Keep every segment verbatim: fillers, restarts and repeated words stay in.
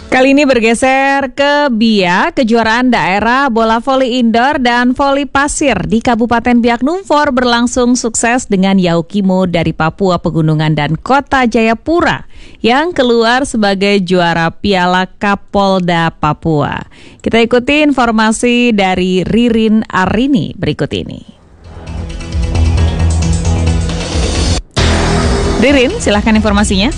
Kali ini bergeser ke Biak, kejuaraan daerah bola voli indoor dan voli pasir di Kabupaten Biak Numfor berlangsung sukses dengan Yaukimo dari Papua Pegunungan dan Kota Jayapura yang keluar sebagai juara Piala Kapolda Papua. Kita ikuti informasi dari Ririn Arini berikut ini. Ririn, silahkan informasinya.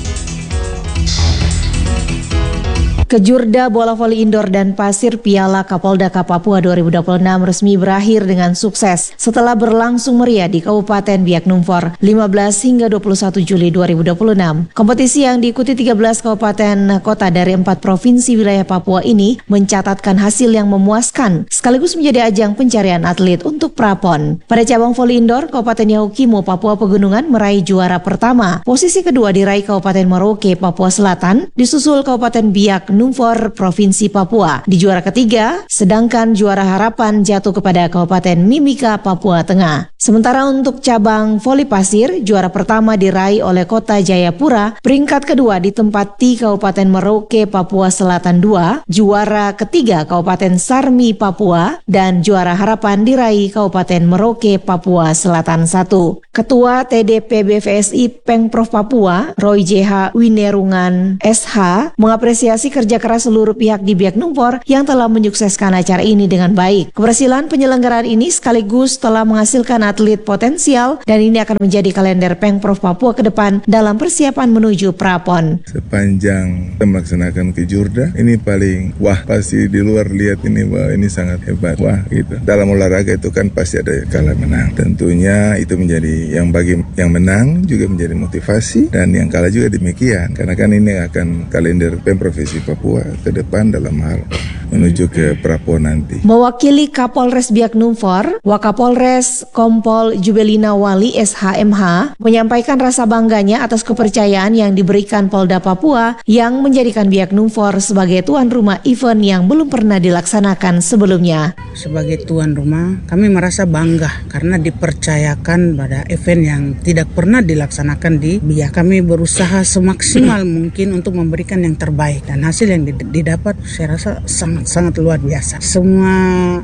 Kejurda bola voli indoor dan pasir Piala Kapolda Papua dua ribu dua puluh enam resmi berakhir dengan sukses setelah berlangsung meriah di Kabupaten Biak Numfor lima belas hingga dua puluh satu Juli dua ribu dua puluh enam. Kompetisi yang diikuti tiga belas kabupaten kota dari empat provinsi wilayah Papua ini mencatatkan hasil yang memuaskan sekaligus menjadi ajang pencarian atlet untuk prapon. Pada cabang voli indoor, Kabupaten Yaukimo, Papua Pegunungan meraih juara pertama. Posisi kedua diraih Kabupaten Merauke, Papua Selatan, disusul Kabupaten Biak Numfor, Provinsi Papua. Di juara ketiga, sedangkan juara harapan jatuh kepada Kabupaten Mimika, Papua Tengah. Sementara untuk cabang voli pasir, juara pertama diraih oleh Kota Jayapura, peringkat kedua ditempati Kabupaten Merauke, Papua Selatan dua, juara ketiga Kabupaten Sarmi, Papua, dan juara harapan diraih Kabupaten Merauke, Papua Selatan satu. Ketua T D P B V S I Pengprov Papua, Roy J H Winerungan S H, mengapresiasi kerja kerja keras seluruh pihak di Biak Numfor yang telah menyukseskan acara ini dengan baik. Keberhasilan penyelenggaraan ini sekaligus telah menghasilkan atlet potensial dan ini akan menjadi kalender Pengprov Papua ke depan dalam persiapan menuju prapon. Sepanjang kita melaksanakan kejurda, ini paling wah, pasti di luar lihat ini wah ini sangat hebat. Wah gitu. Dalam olahraga itu kan pasti ada kalah menang. Tentunya itu menjadi yang bagi yang menang juga menjadi motivasi dan yang kalah juga demikian. Karena kan ini akan kalender Pemprov Papua ke depan dalam hal menuju ke prapon nanti. Mewakili Kapolres Biak Numfor, Wakapolres Kompol Jubelina Wali S H M H menyampaikan rasa bangganya atas kepercayaan yang diberikan Polda Papua yang menjadikan Biak Numfor sebagai tuan rumah event yang belum pernah dilaksanakan sebelumnya. Sebagai tuan rumah, kami merasa bangga karena dipercayakan pada event yang tidak pernah dilaksanakan di Biak. Kami berusaha semaksimal mungkin untuk memberikan yang terbaik dan hasil yang didapat saya rasa sangat-sangat luar biasa. Semua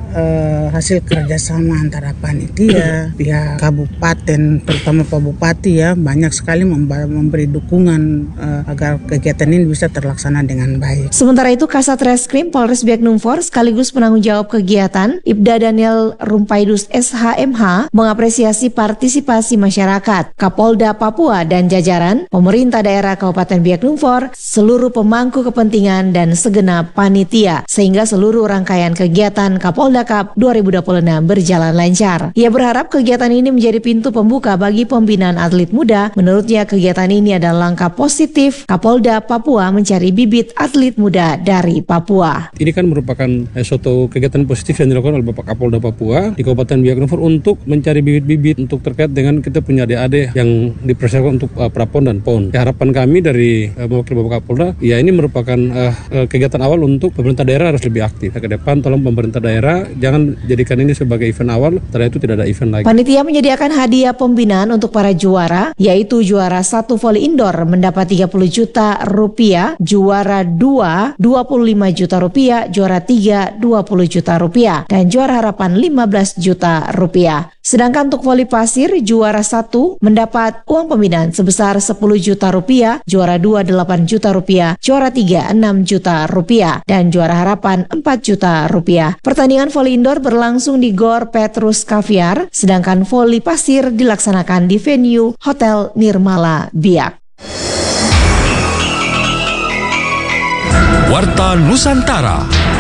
uh, hasil kerjasama antara panitia, pihak kabupaten, terutama Pak Bupati ya, banyak sekali memberi dukungan uh, agar kegiatan ini bisa terlaksana dengan baik. Sementara itu, Kasat Reskrim Polres Biak Numfor sekaligus penanggung jawab kegiatan Ibda Daniel Rumpaidus S H M H mengapresiasi partisipasi masyarakat, Kapolda Papua dan jajaran, pemerintah daerah Kabupaten Biak Numfor, seluruh pemangku kepentingan dan segenap panitia sehingga seluruh rangkaian kegiatan Kapolda Cup dua ribu dua puluh enam berjalan lancar. Ia berharap kegiatan ini menjadi pintu pembuka bagi pembinaan atlet muda. Menurutnya kegiatan ini adalah langkah positif Kapolda Papua mencari bibit atlet muda dari Papua. Ini kan merupakan eh, suatu kegiatan positif yang dilakukan oleh Bapak Kapolda Papua di Kabupaten Biak Numfor untuk mencari bibit-bibit untuk terkait dengan kita punya adik-adik yang dipersiapkan untuk uh, prapon dan pon. Ya, harapan kami dari uh, mewakili Bapak Kapolda, ya ini merupakan uh, kegiatan awal untuk pemerintah daerah harus lebih aktif. Ke depan tolong pemerintah daerah jangan jadikan ini sebagai event awal, setelah itu tidak ada event lagi. Panitia menyediakan hadiah pembinaan untuk para juara, yaitu juara satu voli indoor mendapat tiga puluh juta rupiah, juara dua dua puluh lima juta rupiah, juara tiga dua puluh juta rupiah, dan juara harapan lima belas juta rupiah. Sedangkan untuk voli pasir, juara satu mendapat uang pembinaan sebesar sepuluh juta rupiah, juara dua delapan juta rupiah, juara tiga enam juta rupiah, dan juara harapan empat juta rupiah. Pertandingan voli indoor berlangsung di Gor Petrus Caviar, sedangkan voli pasir dilaksanakan di venue Hotel Nirmala Biak. Warta Nusantara.